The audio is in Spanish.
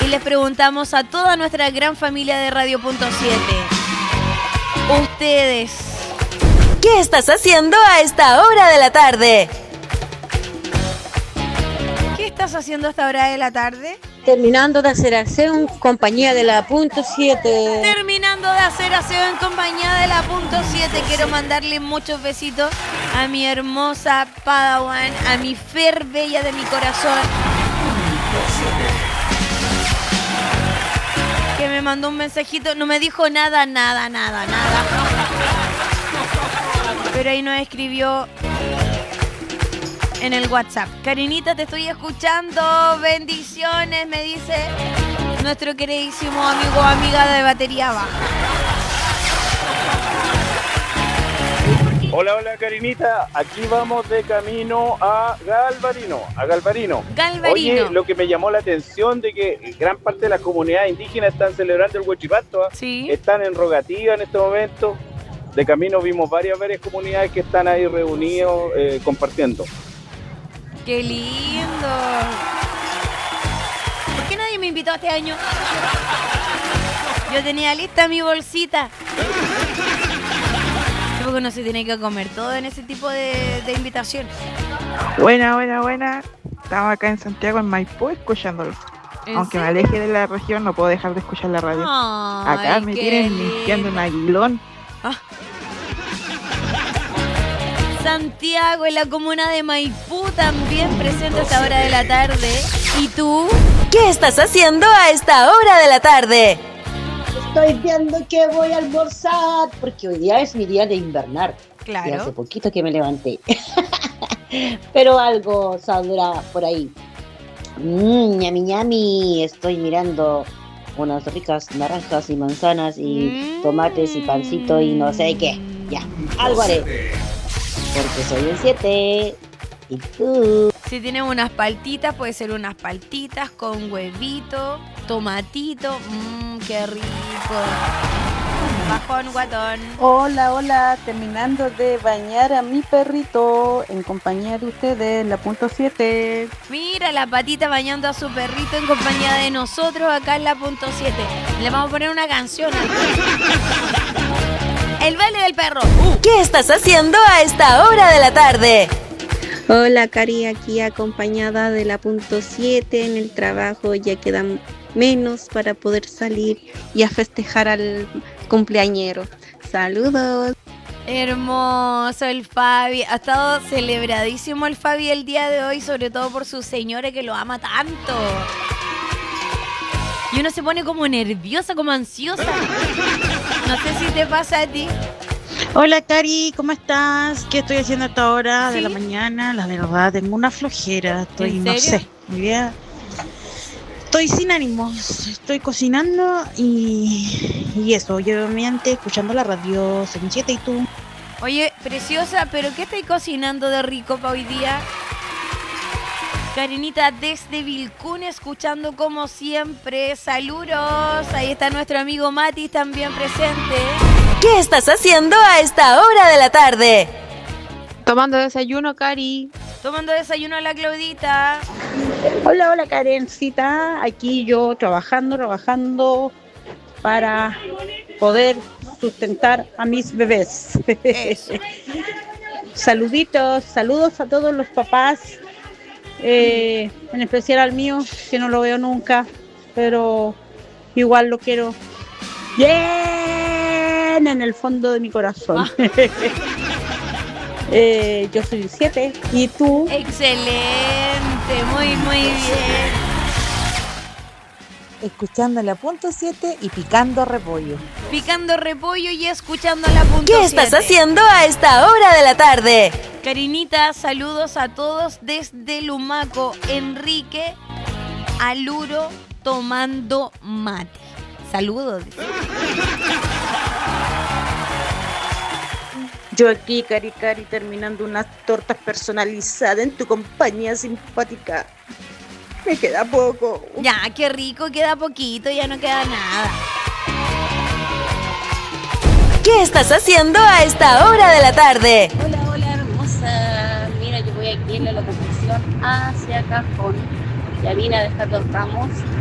Y les preguntamos a toda nuestra gran familia de Radio.7. Ustedes, ¿qué estás haciendo a esta hora de la tarde? ¿Qué estás haciendo a esta hora de la tarde? Terminando de hacer aseo en compañía de la punto 7. Terminando de hacer aseo en compañía de la punto 7. Quiero mandarle muchos besitos a mi hermosa Padawan, a mi Fer bella de mi corazón, que me mandó un mensajito, no me dijo nada. Pero ahí nos escribió en el WhatsApp: Karinita, te estoy escuchando, bendiciones, me dice nuestro queridísimo amigo o amiga de batería baja. Hola Karinita, aquí vamos de camino a Galvarino. Oye, lo que me llamó la atención de que gran parte de las comunidades indígenas están celebrando el Huachipato, ¿sí? Están en rogativa en este momento. De camino vimos varias comunidades que están ahí reunidos compartiendo. ¡Qué lindo! ¿Por qué nadie me invitó este año? Yo tenía lista mi bolsita. Porque no se tiene que comer todo en ese tipo de invitaciones. Buena. Estamos acá en Santiago, en Maipú, escuchándolo. Aunque me aleje de la región, no puedo dejar de escuchar la radio. Ay, acá me tienen limpiando un aguilón. Santiago, en la comuna de Maipú, también presente a esta hora de la tarde. ¿Y tú? ¿Qué estás haciendo a esta hora de la tarde? Estoy viendo que voy a almorzar, porque hoy día es mi día de invernar. Claro. Y hace poquito que me levanté. Pero algo saldrá por ahí. Ñami. Estoy mirando unas ricas naranjas y manzanas y tomates y pancito y no sé qué. Ya, algo haré. Porque soy el 7. ¿Y tú? Si tienes unas paltitas, puede ser unas paltitas con huevito, tomatito. ¡Qué rico! Bajón, guatón. Hola, terminando de bañar a mi perrito en compañía de ustedes, la punto 7. Mira, la patita bañando a su perrito en compañía de nosotros acá en la punto 7. Le vamos a poner una canción. El baile del perro. ¿Qué estás haciendo a esta hora de la tarde? Hola, Cari, aquí acompañada de la punto 7 en el trabajo. Ya quedan menos para poder salir y a festejar al cumpleañero. Saludos. Hermoso el Fabi. Ha estado celebradísimo el Fabi el día de hoy, sobre todo por su señora que lo ama tanto. Y uno se pone como nerviosa, como ansiosa. No sé si te pasa a ti. Hola, Cari, ¿cómo estás? ¿Qué estoy haciendo a esta hora de la mañana? La verdad, tengo una flojera. Estoy, no sé, mi vida. Estoy sin ánimos. Estoy cocinando y eso. Yo obviamente escuchando la radio 7 y tú. Oye, preciosa, ¿pero qué estáis cocinando de rico para hoy día? Karinita desde Vilcún, escuchando como siempre. Saludos. Ahí está nuestro amigo Matis también presente. ¿Qué estás haciendo a esta hora de la tarde? Tomando desayuno, Cari. Tomando desayuno a la Claudita. Hola, Karencita. Aquí yo trabajando para poder sustentar a mis bebés. Saludos a todos los papás. En especial al mío, que no lo veo nunca, pero igual lo quiero bien en el fondo de mi corazón. Yo soy el 7 y tú. Excelente, muy bien. Escuchando la punto 7 y picando repollo. Picando repollo y escuchando la punto 7. ¿Qué estás haciendo a esta hora de la tarde? Karinita, saludos a todos desde Lumaco. Enrique Aluro tomando mate. Saludos. Yo aquí, Cari, terminando unas tortas personalizadas en tu compañía simpática. Me queda poco. Ya, qué rico, queda poquito, ya no queda nada. ¿Qué estás haciendo a esta hora de la tarde? Hola, hermosa. Mira, yo voy aquí en la locomoción hacia Cajón. Ya vine a dejar los ramos